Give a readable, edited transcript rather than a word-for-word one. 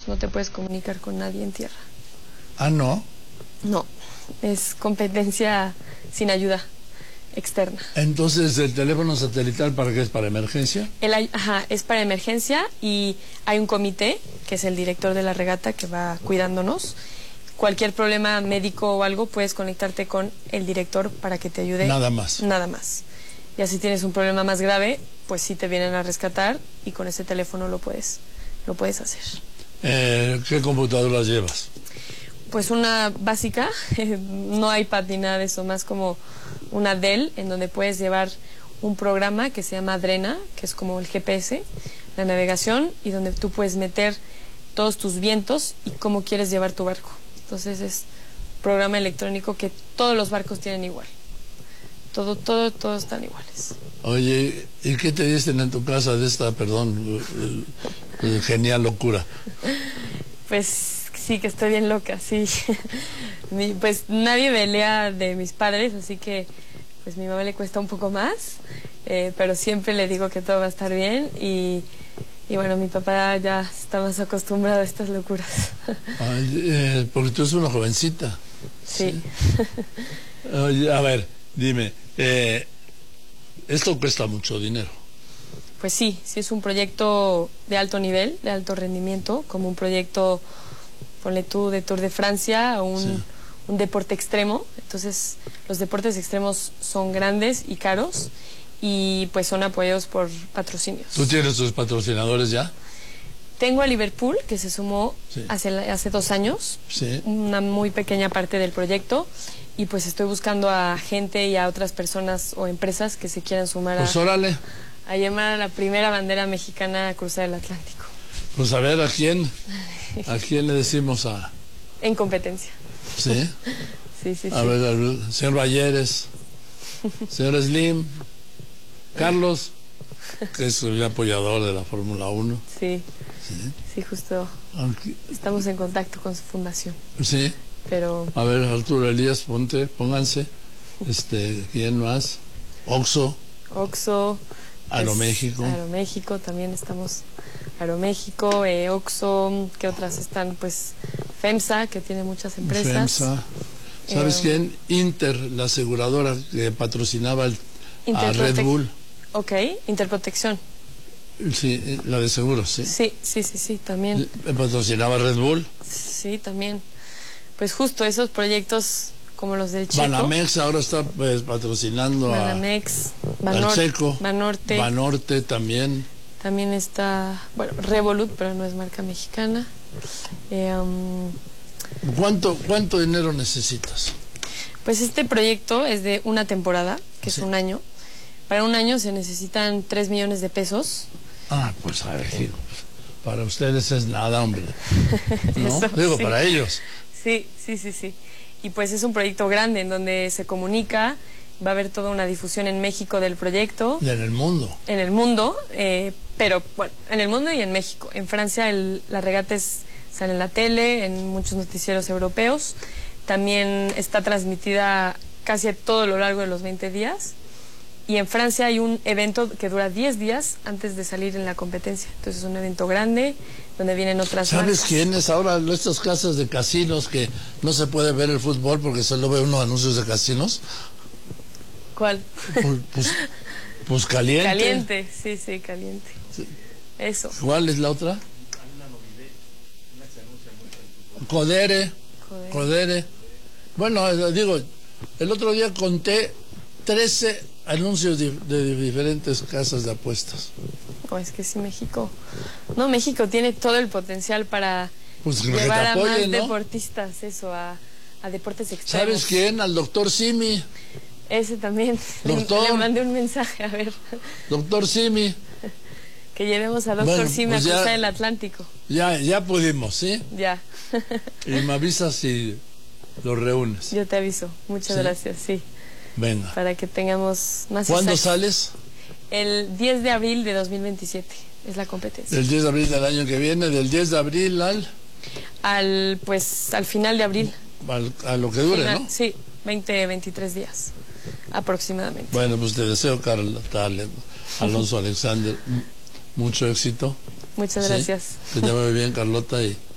no te puedes comunicar con nadie en tierra. Ah, ¿no? No, es competencia sin ayuda externa. Entonces, ¿el teléfono satelital para qué es? ¿Para emergencia? Es para emergencia y hay un comité, que es el director de la regata, que va cuidándonos. Cualquier problema médico o algo, puedes conectarte con el director para que te ayude. Nada más. Nada más. Ya si tienes un problema más grave, pues sí te vienen a rescatar y con ese teléfono lo puedes hacer. ¿Qué computadoras llevas? Pues una básica, no iPad ni nada de eso, más como una Dell, en donde puedes llevar un programa que se llama Adrena, que es como el GPS, la navegación, y donde tú puedes meter todos tus vientos y cómo quieres llevar tu barco. Entonces es un programa electrónico que todos los barcos tienen igual. Todos están iguales. Oye, ¿y qué te dicen en tu casa de esta, genial locura? Pues sí, que estoy bien loca, sí. Pues nadie pelea de mis padres, así que pues mi mamá le cuesta un poco más, pero siempre le digo que todo va a estar bien y bueno, mi papá ya está más acostumbrado a estas locuras. Porque tú eres una jovencita. Sí. Oye, a ver, dime, esto cuesta mucho dinero. Pues sí es un proyecto de alto nivel, de alto rendimiento, como un proyecto, ponle tú, de Tour de Francia o un deporte extremo. Entonces, los deportes extremos son grandes y caros y pues son apoyados por patrocinios. ¿Tú tienes tus patrocinadores ya? Tengo a Liverpool, que se sumó hace 2 años, una muy pequeña parte del proyecto, y pues estoy buscando a gente y a otras personas o empresas que se quieran sumar a llamar a la primera bandera mexicana a cruzar el Atlántico. Pues a ver, ¿a quién le decimos a...? En competencia. ¿Sí? Sí. A ver, al señor Balleres, señor Slim, Carlos, que es el apoyador de la Fórmula 1. Sí, justo. Estamos en contacto con su fundación. Sí. Pero... A ver, Arturo Elías, pónganse. ¿Quién más? Oxxo. Aeroméxico. Aeroméxico, también estamos. Aeroméxico, Oxxo, ¿qué otras están? Pues FEMSA, que tiene muchas empresas. FEMSA. ¿Sabes quién? Inter, la aseguradora que patrocinaba a Red Bull. Ok, Interprotección. Sí, la de seguros, sí. Sí, también. ¿Patrocinaba Red Bull? Sí, también. Pues justo esos proyectos como los del Checo. Banamex ahora está patrocinando Banamex, al Checo. Banorte también. También está, bueno, Revolut, pero no es marca mexicana. ¿Cuánto dinero necesitas? Pues este proyecto es de una temporada, que es un año. Para un año se necesitan 3 millones de pesos. Pues a ver, para ustedes es nada, hombre. ¿No? Digo, para ellos. Sí. Y pues es un proyecto grande en donde se comunica, va a haber toda una difusión en México del proyecto. Y en el mundo. En el mundo, pero bueno, en el mundo y en México. En Francia la regata sale en la tele, en muchos noticieros europeos. También está transmitida casi a todo lo largo de los 20 días. Y en Francia hay un evento que dura 10 días antes de salir en la competencia. Entonces es un evento grande donde vienen otras ¿Sabes marcas. quiénes ahora estas casas de casinos que no se puede ver el fútbol porque solo ve unos anuncios de casinos? ¿Cuál? Pues Caliente. Caliente, sí, Caliente. Sí. Eso. ¿Cuál es la otra? Codere. Bueno, digo, el otro día conté 13 anuncios de diferentes casas de apuestas. Es que sí, México tiene todo el potencial para llevar a más deportistas, a deportes extremos. ¿Sabes quién? Al doctor Simi. Ese también. Le mandé un mensaje, a ver. Doctor Simi. Que llevemos a doctor Simi a cruzar el Atlántico. Ya pudimos, ¿sí? Ya. Y me avisas si lo reúnes. Yo te aviso. Muchas gracias, sí. Venga. Para que tengamos más. ¿Cuándo sales? El 10 de abril de 2027 es la competencia. El 10 de abril del año que viene, del 10 de abril al final de abril. A lo que dure, ¿no? Sí, 23 días aproximadamente. Bueno, pues te deseo, Alonso Alexander, mucho éxito. Muchas gracias. Que te vaya bien, Carlota, y